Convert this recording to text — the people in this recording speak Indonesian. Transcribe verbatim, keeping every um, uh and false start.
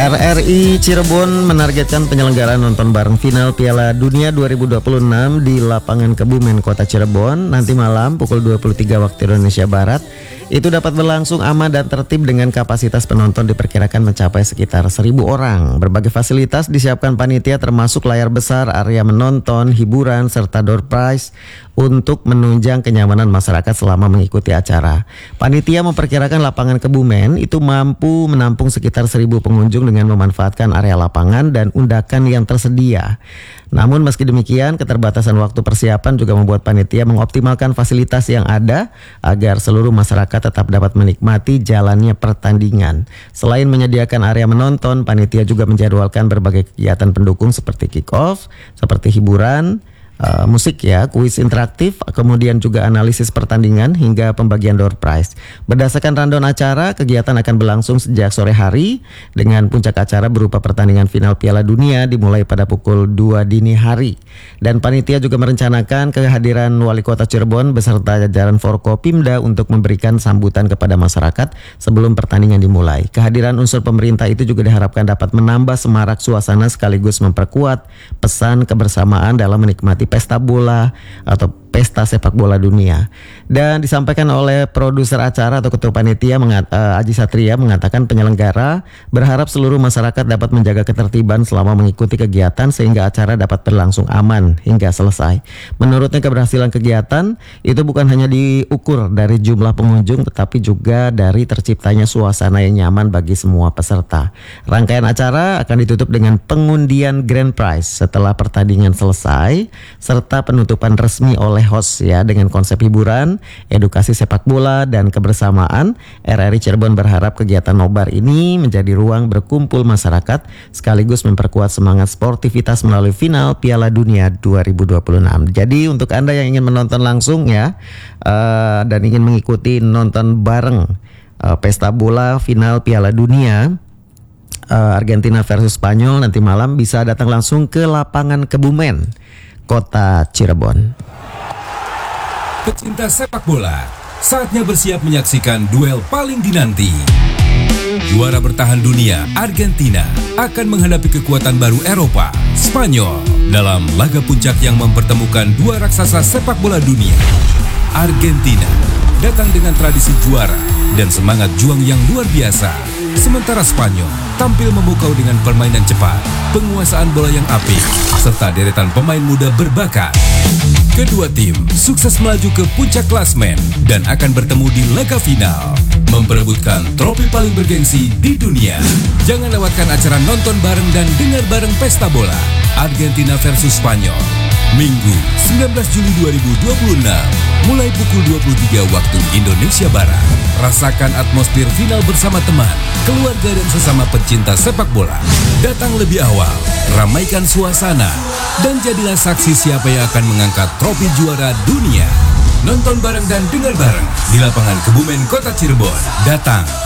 R R I Cirebon menargetkan penyelenggaraan nonton bareng final Piala Dunia dua ribu dua puluh enam di lapangan Kebumen, Kota Cirebon nanti malam pukul dua puluh tiga waktu Indonesia Barat. Itu dapat berlangsung aman dan tertib dengan kapasitas penonton diperkirakan mencapai sekitar seribu orang. Berbagai fasilitas disiapkan panitia termasuk layar besar, area menonton, hiburan, serta door prize untuk menunjang kenyamanan masyarakat selama mengikuti acara. Panitia memperkirakan lapangan Kebumen itu mampu menampung sekitar seribu pengunjung dengan memanfaatkan area lapangan dan undakan yang tersedia. Namun meski demikian, keterbatasan waktu persiapan juga membuat panitia mengoptimalkan fasilitas yang ada agar seluruh masyarakat tetap dapat menikmati jalannya pertandingan. Selain menyediakan area menonton, panitia juga menjadwalkan berbagai kegiatan pendukung seperti kick-off, seperti hiburan, Uh, musik ya, kuis interaktif, kemudian juga analisis pertandingan hingga pembagian door prize. Berdasarkan rundown acara, kegiatan akan berlangsung sejak sore hari dengan puncak acara berupa pertandingan final Piala Dunia dimulai pada pukul dua dini hari. Dan panitia juga merencanakan kehadiran Wali Kota Cirebon beserta jajaran Forkopimda untuk memberikan sambutan kepada masyarakat sebelum pertandingan dimulai. Kehadiran unsur pemerintah itu juga diharapkan dapat menambah semarak suasana sekaligus memperkuat pesan kebersamaan dalam menikmati pesta bola atau pesta sepak bola dunia. Dan disampaikan oleh produser acara atau ketua panitia mengat, uh, Aji Satria mengatakan penyelenggara berharap seluruh masyarakat dapat menjaga ketertiban selama mengikuti kegiatan sehingga acara dapat berlangsung aman hingga selesai. Menurutnya keberhasilan kegiatan itu bukan hanya diukur dari jumlah pengunjung tetapi juga dari terciptanya suasana yang nyaman bagi semua peserta. Rangkaian acara akan ditutup dengan pengundian grand prize setelah pertandingan selesai serta penutupan resmi oleh host ya dengan konsep hiburan, edukasi sepak bola dan kebersamaan. R R I Cirebon berharap kegiatan nobar ini menjadi ruang berkumpul masyarakat sekaligus memperkuat semangat sportivitas melalui final Piala Dunia dua ribu dua puluh enam. Jadi untuk Anda yang ingin menonton langsung ya uh, dan ingin mengikuti nonton bareng uh, pesta bola final Piala Dunia uh, Argentina versus Spanyol nanti malam bisa datang langsung ke lapangan Kebumen, Kota Cirebon. Pecinta sepak bola, saatnya bersiap menyaksikan duel paling dinanti. Juara bertahan dunia, Argentina, akan menghadapi kekuatan baru Eropa, Spanyol, dalam laga puncak yang mempertemukan dua raksasa sepak bola dunia. Argentina datang dengan tradisi juara dan semangat juang yang luar biasa. Sementara Spanyol tampil memukau dengan permainan cepat, penguasaan bola yang apik, serta deretan pemain muda berbakat. Kedua tim sukses melaju ke puncak klasmen dan akan bertemu di laga final, memperebutkan trofi paling bergengsi di dunia. Jangan lewatkan acara nonton bareng dan dengar bareng pesta bola Argentina versus Spanyol, Minggu sembilan belas Juli dua ribu dua puluh enam, mulai pukul dua puluh tiga waktu Indonesia Barat. Rasakan atmosfer final bersama teman, keluarga dan sesama pecinta sepak bola. Datang lebih awal, ramaikan suasana, dan jadilah saksi siapa yang akan mengangkat trofi juara dunia. Nonton bareng dan dengar bareng di lapangan Kebumen, Kota Cirebon. Datang